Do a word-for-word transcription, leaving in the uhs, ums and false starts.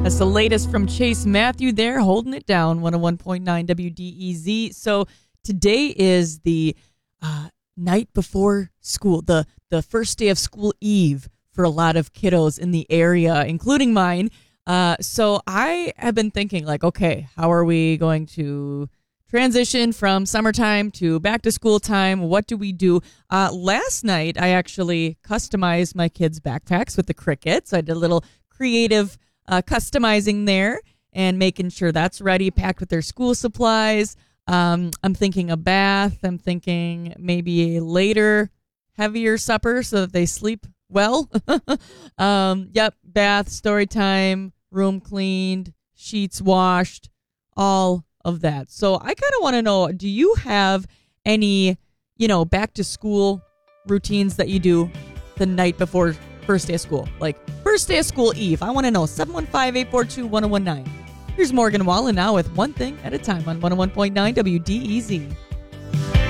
That's the latest from Chase Matthew there, holding it down, one oh one point nine W D E Z. So today is the uh, night before school, the, the first day of school eve for a lot of kiddos in the area, including mine. Uh, so I have been thinking, like, okay, how are we going to transition from summertime to back to school time? What do we do? Uh, last night, I actually customized my kids' backpacks with the Cricut. I did a little creative Uh, customizing there and making sure that's ready, packed with their school supplies. Um, I'm thinking a bath. I'm thinking maybe a later, heavier supper so that they sleep well. um, yep, bath, story time, room cleaned, sheets washed, all of that. So I kind of want to know, do you have any, you know, back to school routines that you do the night before first day of school? Like first day of school eve. I want to know. seven one five, eight four two, one oh one nine. Here's Morgan Wallen now with One Thing at a Time on one oh one point nine W D E Z.